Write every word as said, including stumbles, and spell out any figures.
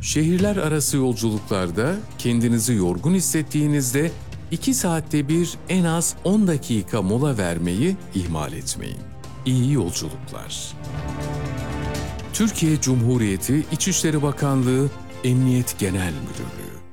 Şehirler arası yolculuklarda kendinizi yorgun hissettiğinizde iki saatte bir en az on dakika mola vermeyi ihmal etmeyin. İyi yolculuklar. Türkiye Cumhuriyeti İçişleri Bakanlığı Emniyet Genel Müdürlüğü